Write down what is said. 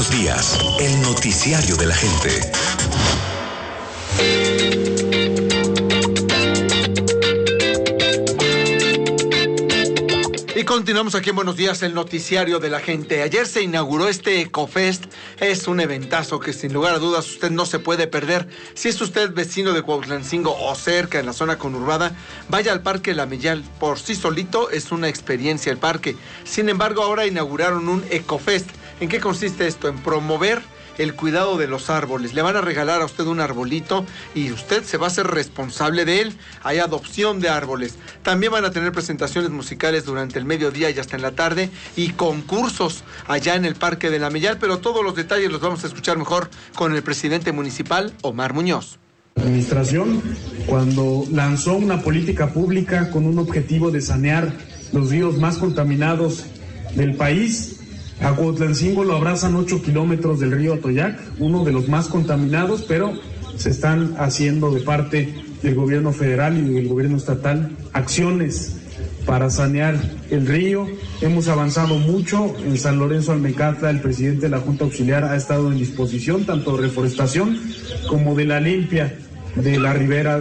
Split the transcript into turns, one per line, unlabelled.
los días, el noticiario de la gente.
Y continuamos aquí en Buenos Días, el noticiario de la gente. Ayer se inauguró este Ecofest. Es un eventazo que sin lugar a dudas usted no se puede perder. Si es usted vecino de Cuautlancingo o cerca en la zona conurbada, vaya al Parque La Mellal. Por sí solito es una experiencia el parque. Sin embargo, ahora inauguraron un Ecofest. ¿En qué consiste esto? En promover el cuidado de los árboles. Le van a regalar a usted un arbolito y usted se va a hacer responsable de él. Hay adopción de árboles. También van a tener presentaciones musicales durante el mediodía y hasta en la tarde y concursos allá en el Parque de La Mellal, pero todos los detalles los vamos a escuchar mejor con el presidente municipal, Omar Muñoz.
La administración, cuando lanzó una política pública con un objetivo de sanear los ríos más contaminados del país, a Cuautlancingo lo abrazan 8 kilómetros del río Atoyac, uno de los más contaminados, pero se están haciendo de parte del gobierno federal y del gobierno estatal acciones para sanear el río. Hemos avanzado mucho. En San Lorenzo Almecatla, el presidente de la Junta Auxiliar ha estado en disposición tanto de reforestación como de la limpia de la ribera